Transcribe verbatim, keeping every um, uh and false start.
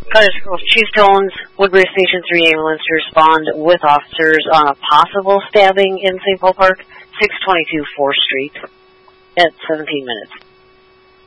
Cottage Grove Chief Tones, Woodbury Station three ambulance to respond with officers on a possible stabbing in Saint Paul Park, six twenty-two fourth Street, at seventeen minutes.